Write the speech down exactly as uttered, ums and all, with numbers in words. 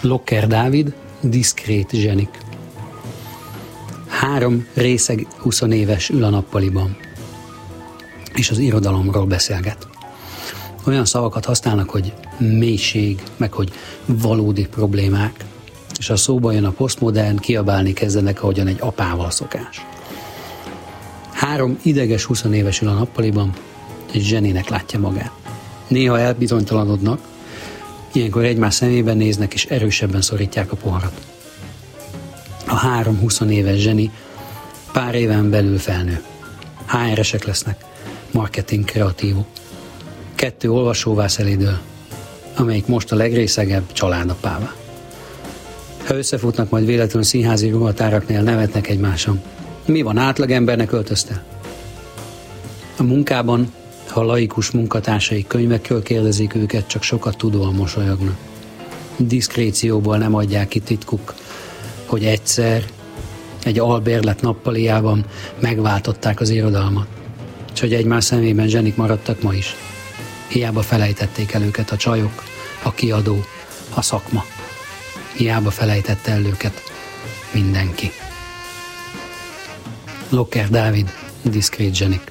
Locker Dávid, diszkrét zsenik. Három részeg huszonéves ül a nappaliban, és az irodalomról beszélget. Olyan szavakat használnak, hogy mélység, meg hogy valódi problémák, és ha szóba jön a posztmodern, kiabálni kezdenek, ahogyan egy apával szokás. Három ideges huszonéves ül a nappaliban, egy zseninek látja magát. Néha elbizonytalanodnak, ilyenkor egymás szemében néznek, és erősebben szorítják a poharat. A három huszonéves zseni pár éven belül felnő. há er-esek lesznek, marketing kreatívok. Kettő olvasóvá szelídül, amelyik most a legrészegebb családapává. Ha összefutnak, majd véletlenül színházi ruhatáraknél, nevetnek egymáson. Mi van, átlagembernek öltözte? A munkában, ha laikus munkatársai könyvekről kérdezik őket, csak sokat tudóan mosolyognak. Diszkrécióból nem adják ki titkuk, hogy egyszer egy albérlet nappaliában megváltották az irodalmat, és hogy egymás szemében zsenik maradtak ma is. Hiába felejtették el őket a csajok, a kiadó, a szakma. Hiába felejtette el őket mindenki. Locker Dávid, diszkrét zsenik.